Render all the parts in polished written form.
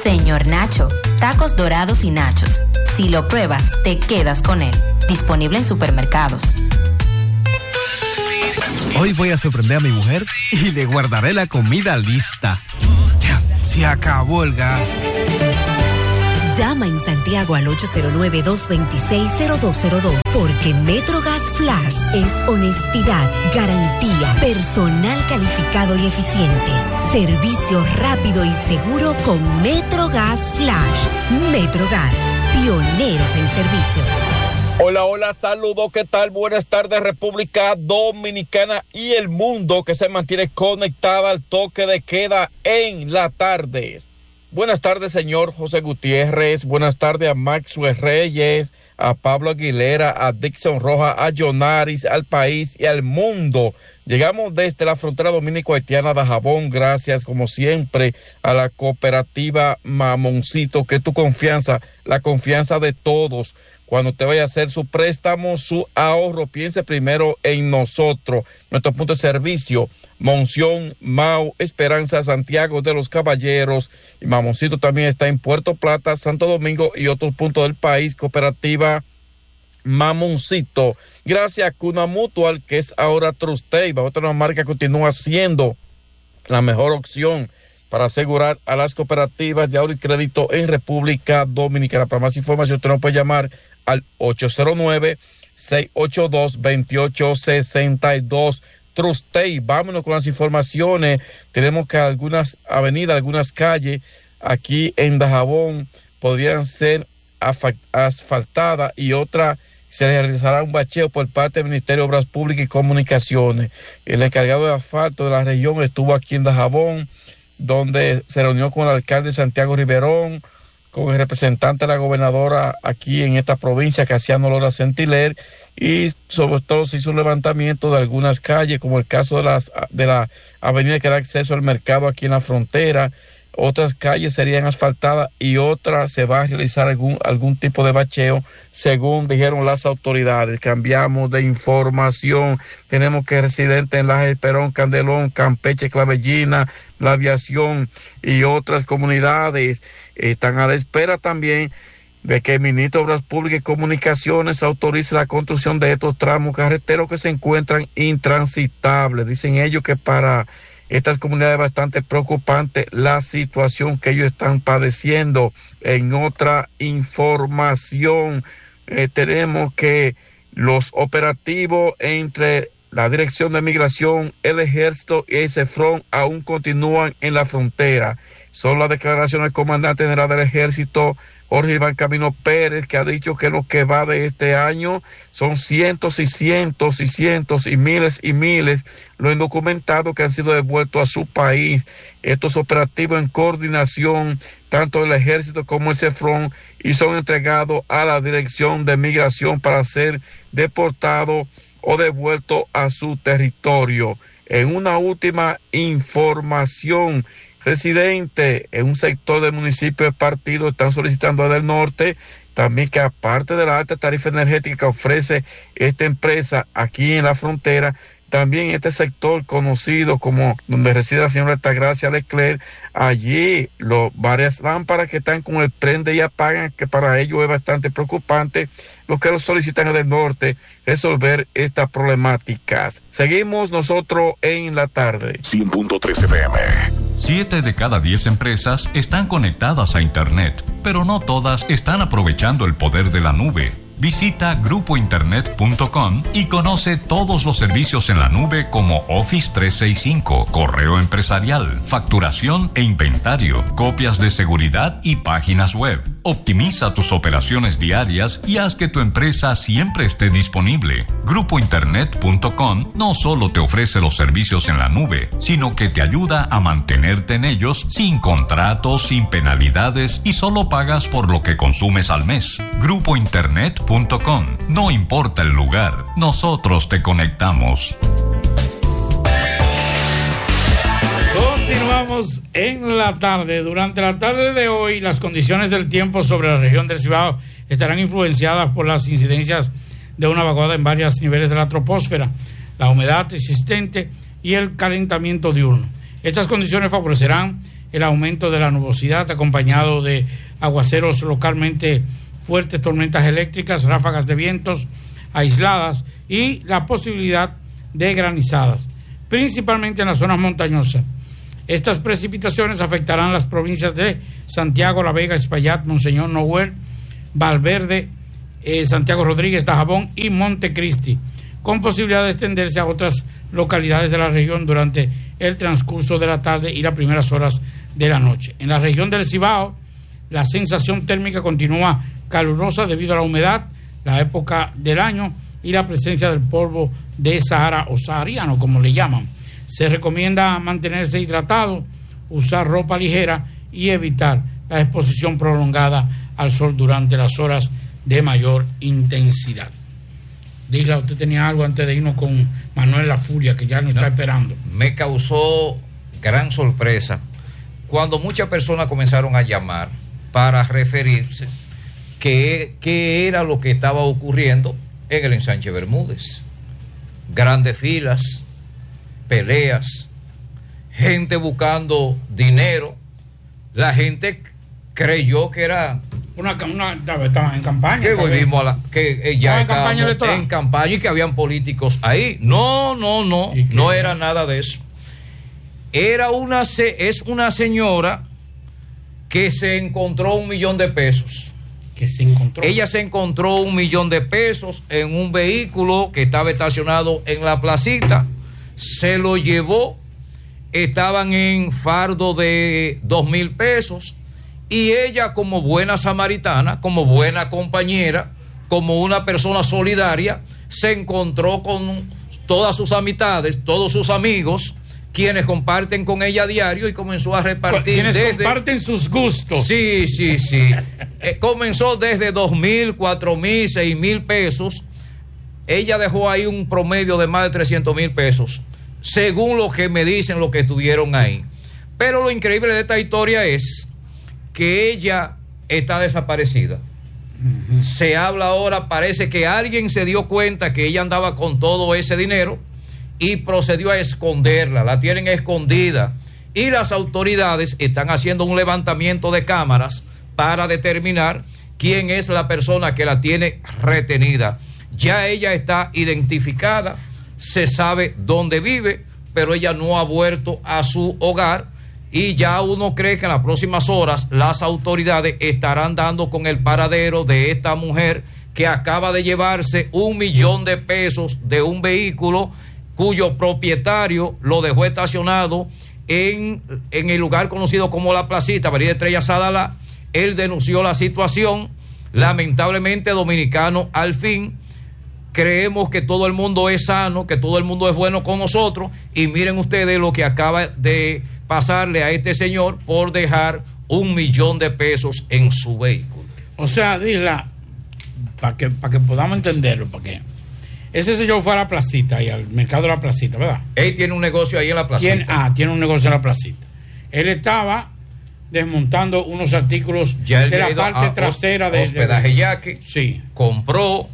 Señor Nacho, tacos dorados y nachos. Si lo pruebas, te quedas con él. Disponible en supermercados. Hoy voy a sorprender a mi mujer y le guardaré la comida lista. Ya, se acabó el gas. Llama en Santiago al 809-226-0202 porque MetroGas Flash es honestidad, garantía, personal calificado y eficiente, servicio rápido y seguro con MetroGas Flash. MetroGas, pioneros en servicio. Hola, saludos, ¿qué tal? Buenas tardes, República Dominicana y el mundo que se mantiene conectada al toque de queda en la tarde. Buenas tardes, señor José Gutiérrez. Buenas tardes a Maxwell Reyes, a Pablo Aguilera, a Dixon Rojas, a Jonaris, al país y al mundo. Llegamos desde la frontera dominico-haitiana de Jabón, gracias como siempre a la cooperativa Mamoncito, que tu confianza, la confianza de todos. Cuando usted vaya a hacer su préstamo, su ahorro, piense primero en nosotros. Nuestro punto de servicio, Monción, Mau, Esperanza, Santiago de los Caballeros. Y Mamoncito también está en Puerto Plata, Santo Domingo y otros puntos del país. Cooperativa Mamoncito. Gracias a Cuna Mutual, que es ahora Trustey. Otra marca que continúa siendo la mejor opción para asegurar a las cooperativas de ahorro y crédito en República Dominicana. Para más información, usted nos puede llamar al 809-682-2862. Trustey, vámonos con las informaciones. Tenemos que algunas avenidas, algunas calles aquí en Dajabón podrían ser asfaltadas y otras se realizará un bacheo por parte del Ministerio de Obras Públicas y Comunicaciones. El encargado de asfalto de la región estuvo aquí en Dajabón, donde se reunió con el alcalde Santiago Riverón, con el representante de la gobernadora aquí en esta provincia, Casiano Lora Sentiler, y sobre todo se hizo un levantamiento de algunas calles, como el caso de la avenida que da acceso al mercado aquí en la frontera. Otras calles serían asfaltadas y otras se va a realizar algún tipo de bacheo, según dijeron las autoridades. Cambiamos de información. Tenemos que residentes en Laje, Perón, Candelón, Campeche, Clavellina, La Aviación y otras comunidades están a la espera también de que el ministro de Obras Públicas y Comunicaciones autorice la construcción de estos tramos carreteros que se encuentran intransitables. Dicen ellos que para estas comunidades es bastante preocupante la situación que ellos están padeciendo. En otra información, tenemos que los operativos entre la Dirección de Migración, el Ejército y el CEFRON aún continúan en la frontera. Son las declaraciones del comandante general del Ejército, Jorge Iván Camino Pérez, que ha dicho que lo que va de este año son cientos y cientos y cientos y miles los indocumentados que han sido devueltos a su país. Estos operativos en coordinación tanto del Ejército como el CEFRON y son entregados a la Dirección de Migración para ser deportados o devueltos a su territorio. En una última información, residentes en un sector del municipio de Partido están solicitando del norte también que, aparte de la alta tarifa energética que ofrece esta empresa aquí en la frontera, también este sector conocido como donde reside la señora Altagracia Leclerc, allí varias lámparas que están con el prende y apagan, que para ellos es bastante preocupante. Lo que los solicitan del norte resolver estas problemáticas. Seguimos nosotros en la tarde. 100.3 FM. 7 de cada 10 empresas están conectadas a Internet, pero no todas están aprovechando el poder de la nube. Visita grupointernet.com y conoce todos los servicios en la nube como Office 365, correo empresarial, facturación e inventario, copias de seguridad y páginas web. Optimiza tus operaciones diarias y haz que tu empresa siempre esté disponible. Grupointernet.com no solo te ofrece los servicios en la nube, sino que te ayuda a mantenerte en ellos sin contratos, sin penalidades y solo pagas por lo que consumes al mes. Grupointernet.com. No importa el lugar, nosotros te conectamos. Continuamos en la tarde. Durante la tarde de hoy, las condiciones del tiempo sobre la región del Cibao estarán influenciadas por las incidencias de una vaguada en varios niveles de la troposfera, la humedad existente y el calentamiento diurno. Estas condiciones favorecerán el aumento de la nubosidad acompañado de aguaceros localmente fuertes, tormentas eléctricas, ráfagas de vientos aisladas y la posibilidad de granizadas, principalmente en las zonas montañosas. Estas precipitaciones afectarán las provincias de Santiago, La Vega, Espaillat, Monseñor Noel, Valverde, Santiago Rodríguez, Dajabón y Montecristi, con posibilidad de extenderse a otras localidades de la región durante el transcurso de la tarde y las primeras horas de la noche. En la región del Cibao, la sensación térmica continúa calurosa debido a la humedad, la época del año y la presencia del polvo de Sahara o sahariano, como le llaman. Se recomienda mantenerse hidratado, usar ropa ligera y evitar la exposición prolongada al sol durante las horas de mayor intensidad. Dila, usted tenía algo antes de irnos con Manuel La Furia, que ya nos está esperando. Me causó gran sorpresa cuando muchas personas comenzaron a llamar para referirse qué era lo que estaba ocurriendo en el ensanche Bermúdez. Grandes filas, peleas, gente buscando dinero. La gente creyó que era estaban en campaña. Que volvimos a que ya estábamos en campaña y que habían políticos ahí. No era nada de eso. Es una señora que se encontró $1 millón. Ella se encontró $1 millón en un vehículo que estaba estacionado en la placita, se lo llevó, estaban en fardo de $2,000 y ella, como buena samaritana, como buena compañera, como una persona solidaria, se encontró con todas sus amistades, todos sus amigos, quienes comparten con ella a diario, y comenzó a repartir. Quienes comparten sus gustos. Sí. Comenzó desde $2,000, $4,000, $6,000. Ella dejó ahí un promedio de más de $300,000, según lo que me dicen los que estuvieron ahí. Pero lo increíble de esta historia es que ella está desaparecida. Se habla ahora, parece que alguien se dio cuenta que ella andaba con todo ese dinero y procedió a esconderla, la tienen escondida, y las autoridades están haciendo un levantamiento de cámaras para determinar quién es la persona que la tiene retenida. Ya ella está identificada, se sabe dónde vive, pero ella no ha vuelto a su hogar, y ya uno cree que en las próximas horas las autoridades estarán dando con el paradero de esta mujer que acaba de llevarse $1 millón de un vehículo cuyo propietario lo dejó estacionado en el lugar conocido como La Placita, Avenida Estrella Sadalá. Él denunció la situación. Lamentablemente, dominicano al fin, creemos que todo el mundo es sano, que todo el mundo es bueno con nosotros, y miren ustedes lo que acaba de pasarle a este señor por dejar $1 millón en su vehículo. O sea, dila, para que podamos entenderlo, porque ese señor fue a La Placita y al mercado de La Placita, ¿verdad? Él tiene un negocio ahí en La Placita. Tiene un negocio en La Placita. Él estaba desmontando unos artículos de la parte trasera de hospedaje Yaque. Sí. Compró.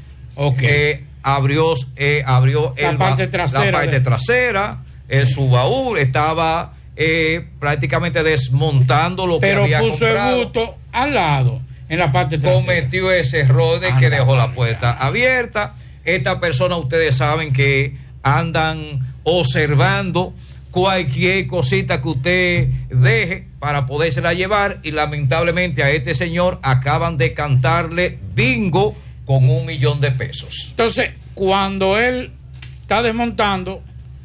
Abrió la parte trasera. Su baúl estaba prácticamente desmontando lo que había comprado. Pero puso el busto al lado, en la parte trasera. Cometió ese error de que dejó la puerta abierta. Estas personas, ustedes saben que andan observando cualquier cosita que usted deje para podérsela llevar, y lamentablemente a este señor acaban de cantarle bingo con $1 millón. Entonces, cuando él está desmontando,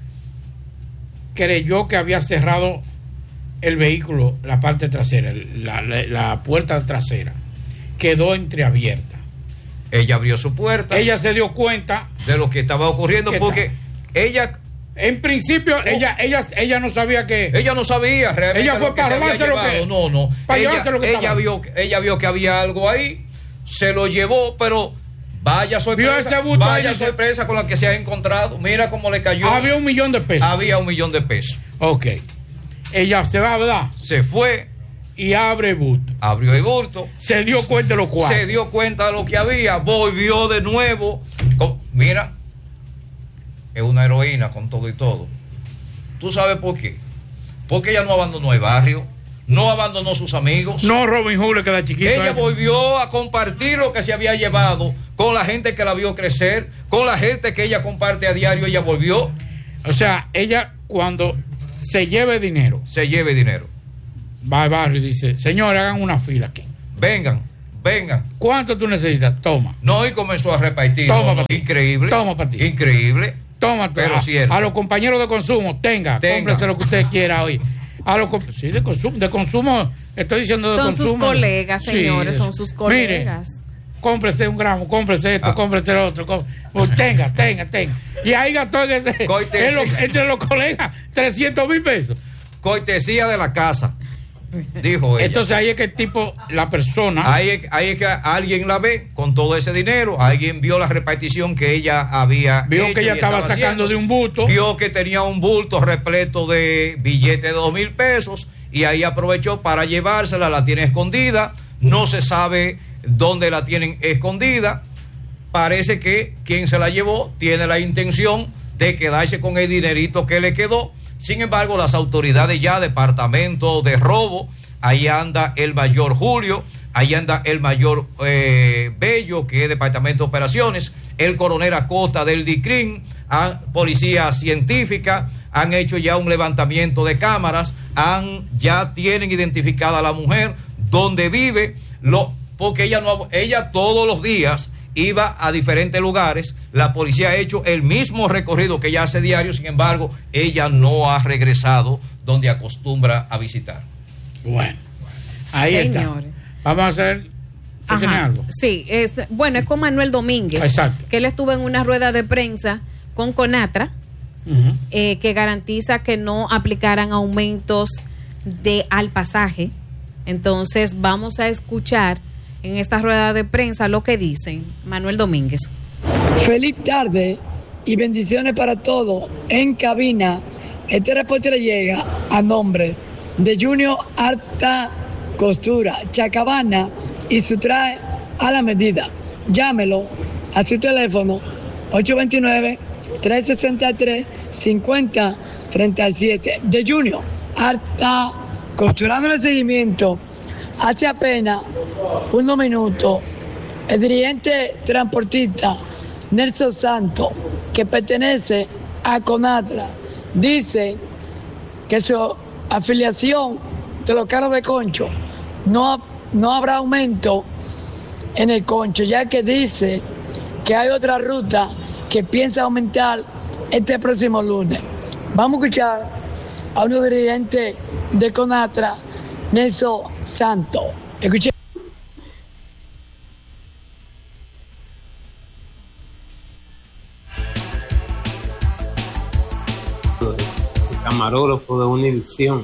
creyó que había cerrado el vehículo, la parte trasera, la puerta trasera quedó entreabierta. Ella abrió su puerta. Ella se dio cuenta de lo que estaba ocurriendo, porque ella, en principio, ella no sabía que. Ella no sabía realmente. Ella fue para llevarse lo que. No. Para llevarse lo que ella vio que había algo ahí, se lo llevó, pero vaya sorpresa con la que se ha encontrado. Mira cómo le cayó. Había $1 millón. Había $1 millón. Ok. Ella se va, ¿verdad? Se fue. Y abre el bulto. Abrió el bulto. Se dio cuenta de lo cual. Se dio cuenta de lo que había. Volvió de nuevo. Mira, es una heroína con todo y todo. ¿Tú sabes por qué? porque ella no abandonó el barrio, no abandonó sus amigos. No, Robin Hood le queda chiquito. Ella volvió a compartir lo que se había llevado con la gente que la vio crecer, con la gente que ella comparte a diario. Ella volvió. O sea, ella cuando se lleve dinero, va al barrio y dice: señores, hagan una fila aquí. Vengan. ¿Cuánto tú necesitas? Toma. No, y comenzó a repartir. Toma, no, increíble. Toma para ti. Increíble. Toma, pero cierto. A los compañeros de consumo, cómprese lo que usted quiera hoy. Sí, de consumo, estoy diciendo de son consumo. Son sus colegas, señores, son sus colegas. Mire, cómprese un gramo, cómprese esto, cómprese lo otro. Tenga. Y ahí gastó entre los colegas 300,000 pesos. Cortesía de la casa, dijo ella. Entonces ahí es que el tipo, la persona. Ahí es que alguien la ve con todo ese dinero, alguien vio la repartición que ella había vio hecho que ella estaba sacando de un bulto. Vio que tenía un bulto repleto de billetes de 2,000 pesos y ahí aprovechó para llevársela, la tiene escondida, no se sabe dónde la tienen escondida. Parece que quien se la llevó tiene la intención de quedarse con el dinerito que le quedó. Sin embargo, las autoridades ya, departamento de robo, ahí anda el mayor Julio, ahí anda el mayor Bello, que es departamento de operaciones, el coronel Acosta del DICRIN, policía científica, han hecho ya un levantamiento de cámaras, ya tienen identificada a la mujer, dónde vive, porque ella todos los días iba a diferentes lugares. La policía ha hecho el mismo recorrido que ella hace diario, sin embargo, ella no ha regresado donde acostumbra a visitar. Bueno, ahí Señores. está. Vamos a hacer. ¿Tú tienes algo? Sí, es con Manuel Domínguez. Exacto. Que él estuvo en una rueda de prensa con Conatra, que garantiza que no aplicaran aumentos al pasaje. Entonces, vamos a escuchar en esta rueda de prensa lo que dicen Manuel Domínguez. Feliz tarde y bendiciones para todos en cabina. Este reporte le llega a nombre de Junior Alta Costura, Chacabana y su traje a la medida. Llámelo a su teléfono 829-363-5037 de Junior Alta Costura. Dándole seguimiento. Hace apenas unos minutos, el dirigente transportista Nelson Santos, que pertenece a Conatra, dice que su afiliación de los carros de concho no habrá aumento en el concho, ya que dice que hay otra ruta que piensa aumentar este próximo lunes. Vamos a escuchar a uno dirigente de Conatra, Nelson Santos. Escuche. Camarógrafo de Univisión.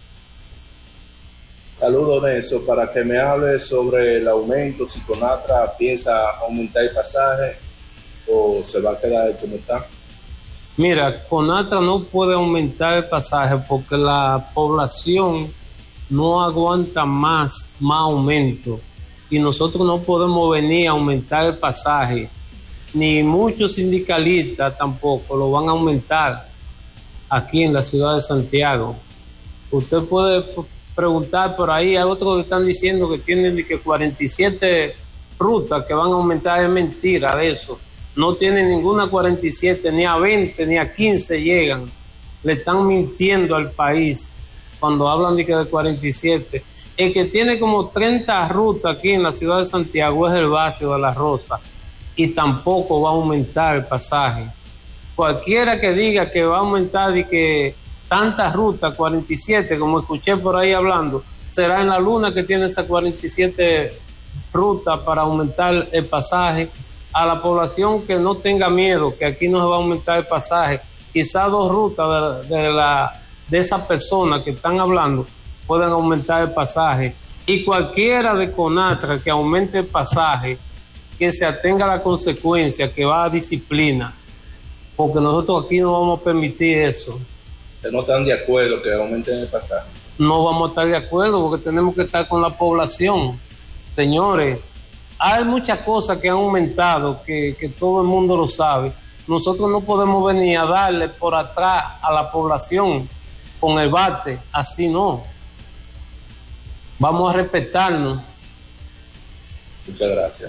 Saludos, Nelson, para que me hable sobre el aumento, si Conatra piensa aumentar el pasaje o se va a quedar como está. Mira, Conatra no puede aumentar el pasaje porque la población no aguanta más aumento y nosotros no podemos venir a aumentar el pasaje, ni muchos sindicalistas tampoco lo van a aumentar aquí en la ciudad de Santiago. Usted puede preguntar por ahí, hay otros que están diciendo que tienen que 47 rutas que van a aumentar. Es mentira de eso, no tienen ninguna 47, ni a 20 ni a 15 llegan. Le están mintiendo al país cuando hablan de que de 47. El que tiene como 30 rutas aquí en la ciudad de Santiago es el Barrio de la Rosa, y tampoco va a aumentar el pasaje. Cualquiera que diga que va a aumentar y que tantas rutas, 47, como escuché por ahí hablando, será en la luna que tiene esas 47 rutas para aumentar el pasaje. A la población que no tenga miedo, que aquí no se va a aumentar el pasaje, quizás 2 rutas de esas personas que están hablando pueden aumentar el pasaje, y cualquiera de Conatra que aumente el pasaje, que se atenga a la consecuencia, que va a disciplina, porque nosotros aquí no vamos a permitir eso. ¿No están de acuerdo que aumenten el pasaje? No vamos a estar de acuerdo porque tenemos que estar con la población. Señores, hay muchas cosas que han aumentado, que todo el mundo lo sabe. Nosotros no podemos venir a darle por atrás a la población. con el bate, así no. Vamos a respetarnos. Muchas gracias.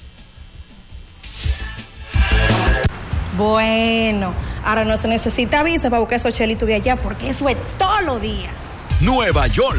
Bueno, ahora no se necesita visa para buscar esos chelitos de allá, porque eso es todos los días. Nueva York